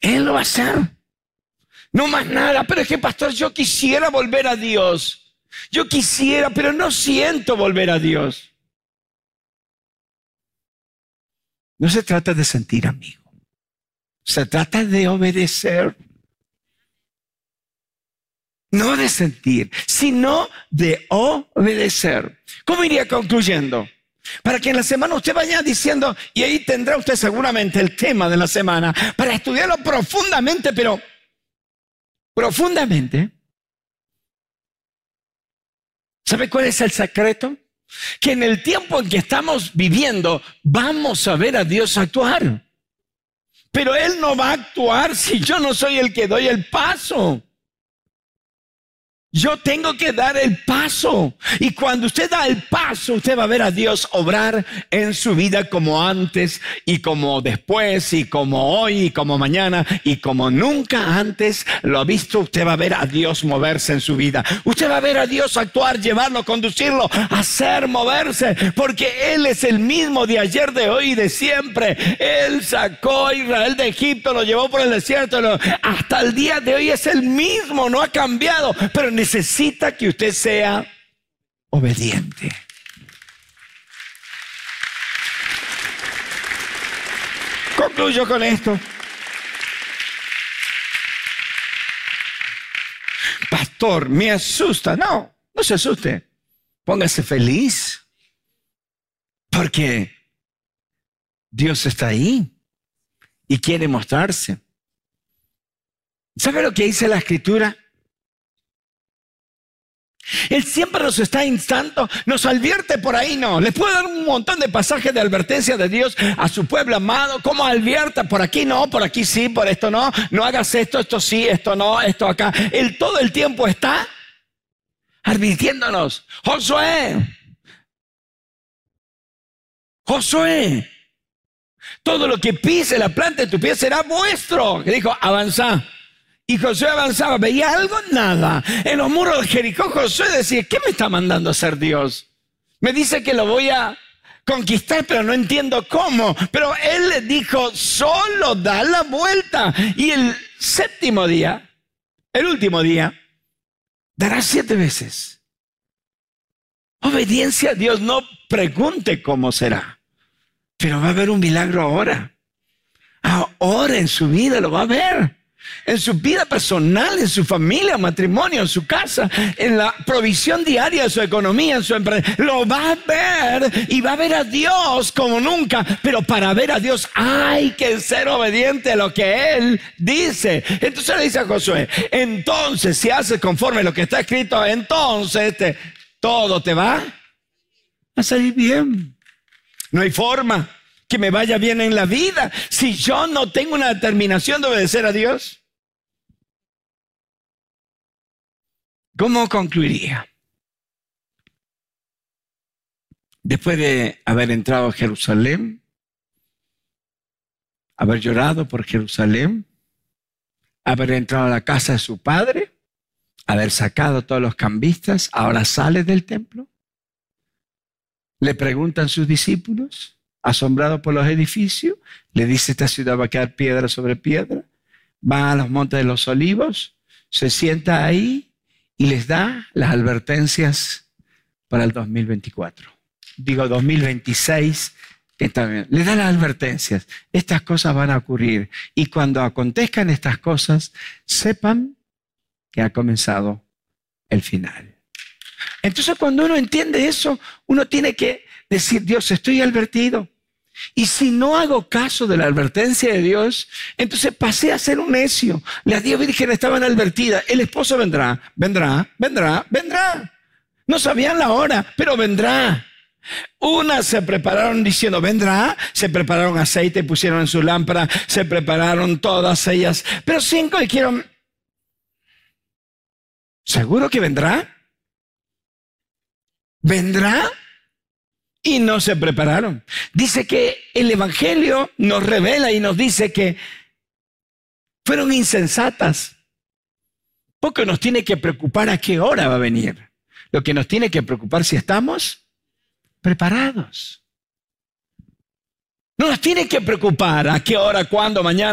Él lo va a hacer. No más nada. Pero es que, pastor, yo quisiera volver a Dios. Yo quisiera, pero no siento volver a Dios. No se trata de sentir, amigo. Se trata de obedecer. No de sentir, sino de obedecer. ¿Cómo iría concluyendo? Para que en la semana usted vaya diciendo, y ahí tendrá usted seguramente el tema de la semana, para estudiarlo profundamente, pero profundamente. ¿Sabe cuál es el secreto? Que en el tiempo en que estamos viviendo, vamos a ver a Dios actuar. Pero Él no va a actuar si yo no soy el que doy el paso. Yo tengo que dar el paso. Y cuando usted da el paso, usted va a ver a Dios obrar en su vida como antes y como después y como hoy y como mañana y como nunca antes lo ha visto. Usted va a ver a Dios moverse en su vida. Usted va a ver a Dios actuar, llevarlo, conducirlo, hacer, moverse. Porque Él es el mismo de ayer, de hoy y de siempre. Él sacó a Israel de Egipto, lo llevó por el desierto. Hasta el día de hoy es el mismo, no ha cambiado. Pero necesita que usted sea obediente. Concluyo con esto. Pastor, me asusta. No, no se asuste. Póngase feliz. Porque Dios está ahí y quiere mostrarse. ¿Sabe lo que dice la Escritura? Él siempre nos está instando, nos advierte por ahí, no. Les puedo dar un montón de pasajes de advertencia de Dios a su pueblo amado. ¿Cómo advierta? Por aquí no, por aquí sí, por esto no. No hagas esto, esto sí, esto no, esto acá. Él todo el tiempo está advirtiéndonos. Josué, todo lo que pise la planta de tu pie será vuestro. Que dijo, avanzá. Y Josué avanzaba, ¿veía algo? Nada. En los muros de Jericó, Josué decía, ¿qué me está mandando a hacer Dios? Me dice que lo voy a conquistar, pero no entiendo cómo. Pero él le dijo, solo da la vuelta. Y el séptimo día, el último día, dará 7 veces. Obediencia a Dios, no pregunte cómo será. Pero va a haber un milagro ahora. Ahora en su vida lo va a ver. En su vida personal, en su familia, matrimonio, en su casa, en la provisión diaria de su economía, en su empresa. Lo va a ver y va a ver a Dios como nunca. Pero para ver a Dios hay que ser obediente a lo que Él dice. Entonces le dice a Josué, entonces si haces conforme lo que está escrito, entonces todo te va a salir bien. No hay forma que me vaya bien en la vida si yo no tengo una determinación de obedecer a Dios. ¿Cómo concluiría? Después de haber entrado a Jerusalén, haber llorado por Jerusalén, haber entrado a la casa de su padre, haber sacado a todos los cambistas, ahora sale del templo. Le preguntan sus discípulos, asombrados por los edificios, le dice, esta ciudad va a quedar piedra sobre piedra. Va a los montes de los olivos, se sienta ahí y les da las advertencias para el 2024. Digo 2026, también. Les da las advertencias. Estas cosas van a ocurrir. Y cuando acontezcan estas cosas, sepan que ha comenzado el final. Entonces cuando uno entiende eso, uno tiene que decir, Dios, estoy advertido. Y si no hago caso de la advertencia de Dios, entonces pasé a ser un necio. Las 10 vírgenes estaban advertidas. El esposo vendrá. No sabían la hora, pero vendrá. Unas se prepararon diciendo vendrá, se prepararon aceite, pusieron en su lámpara, se prepararon todas ellas. Pero 5 dijeron, ¿seguro que vendrá? ¿Vendrá? Y no se prepararon. Dice que el Evangelio nos revela y nos dice que fueron insensatas. Poco nos tiene que preocupar a qué hora va a venir. Lo que nos tiene que preocupar si estamos preparados. No nos tiene que preocupar a qué hora, cuándo, mañana.